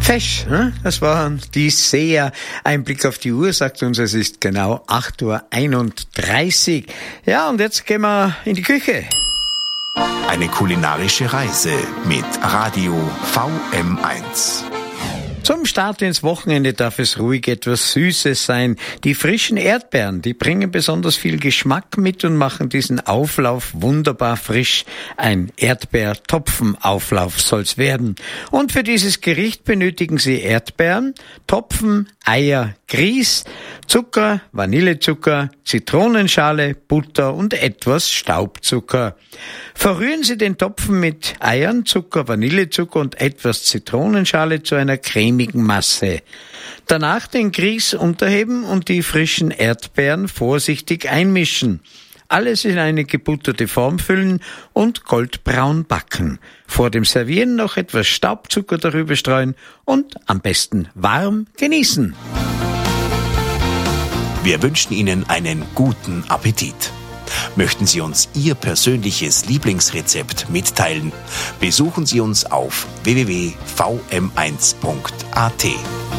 Fesch, das waren die Seher. Ein Blick auf die Uhr sagt uns, es ist genau 8:31 Uhr. Ja, und jetzt gehen wir in die Küche. Eine kulinarische Reise mit Radio VM1. Zum Start ins Wochenende darf es ruhig etwas Süßes sein. Die frischen Erdbeeren, die bringen besonders viel Geschmack mit und machen diesen Auflauf wunderbar frisch. Ein Erdbeertopfenauflauf soll's werden. Und für dieses Gericht benötigen Sie Erdbeeren, Topfen, Eier, Grieß, Zucker, Vanillezucker, Zitronenschale, Butter und etwas Staubzucker. Verrühren Sie den Topfen mit Eiern, Zucker, Vanillezucker und etwas Zitronenschale zu einer cremigen Masse. Danach den Grieß unterheben und die frischen Erdbeeren vorsichtig einmischen. Alles in eine gebutterte Form füllen und goldbraun backen. Vor dem Servieren noch etwas Staubzucker darüber streuen und am besten warm genießen. Wir wünschen Ihnen einen guten Appetit. Möchten Sie uns Ihr persönliches Lieblingsrezept mitteilen? Besuchen Sie uns auf www.vm1.at.